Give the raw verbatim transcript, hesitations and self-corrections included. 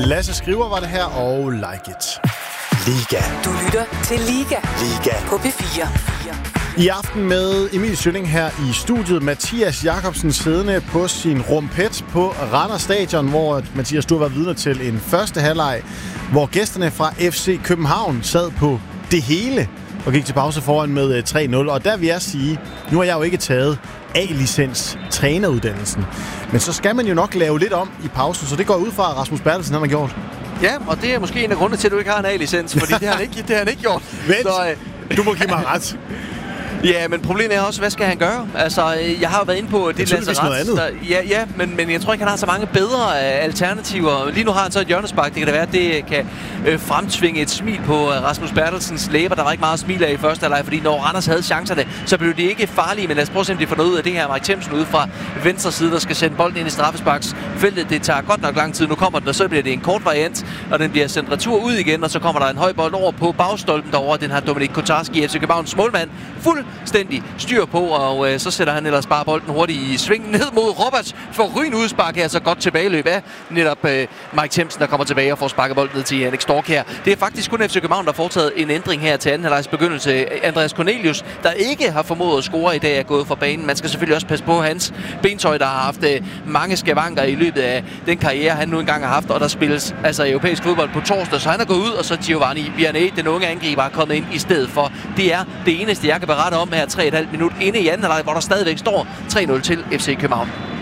Lasse Skriver var det her, og Like It. Liga. Du lytter til Liga. Liga. På P fire. I aften med Emil Schønning her i studiet. Mathias Jakobsen siddende på sin rumpet på Randers Stadion, hvor Mathias, du har været vidne til en første halvleg, hvor gæsterne fra F C København sad på det hele og gik til pause foran med tre nul. Og der vil jeg sige, nu har jeg jo ikke taget A-licens træneruddannelsen, men så skal man jo nok lave lidt om i pausen, så det går ud fra, at Rasmus Bertelsen han har gjort. Ja, og det er måske en af grundene til, at du ikke har en A-licens, fordi det har han ikke, det har han ikke gjort. Vent, så, øh... du må give mig ret. Ja, men problemet er også, hvad skal han gøre? Altså, jeg har jo været inde på det lazaret. Der, ja, ja, men, men jeg tror ikke, han har så mange bedre alternativer. Lige nu har han så et hjørnespark. Det kan da være, at det kan øh, fremtvinge et smil på Rasmus Bertelsens læber. Der var ikke meget smil af i første halvleg, fordi når Randers havde chancerne, så blev de ikke farlige. Men lad os prøve at se, om de får noget ud af det her. Mike Themsen ude fra venstre side, der skal sende bolden ind i straffesparksfeltet. Det tager godt nok lang tid. Nu kommer den, og så bliver det en kort variant, og den bliver sendt retur ud igen, og så kommer der en høj bold over på bagstolpen derovre. Den har Dominik Kotarski, F C Københavns målmand, fuldstændig styr på, og øh, så sætter han ellers bare bolden hurtigt i svingen ned mod Roberts for Ryn udspark her, så godt tilbageløb af netop øh, Mike Themsen, der kommer tilbage og får sparket bolden ned til Jannik Stork her. Det er faktisk kun F C København, der har foretaget en ændring her til anden halvlegs begyndelse. Andreas Cornelius, der ikke har formået at score i dag, er gået fra banen. Man skal selvfølgelig også passe på hans bentøj, der har haft øh, mange skavanker i løbet af den karriere, han nu engang har haft, og der spilles altså europæisk fodbold på torsdag, så han er gået ud, og så Giovanni Vianney, den unge angriber, er kommet ind i stedet for. Det er det eneste, jeg kan berette om her tre komma fem minut inde i anden halvleg, hvor der stadigvæk står tre nul til F C København.